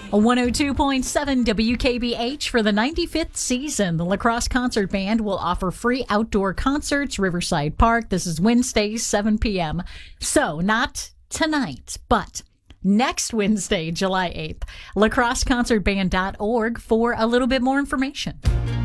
A 102.7 WKBH for the 95th season. The La Crosse Concert Band will offer free outdoor concerts, Riverside Park. This is Wednesday, 7 p.m. So, not tonight, but next Wednesday, July 8th. LaCrosseConcertBand.org for a little bit more information.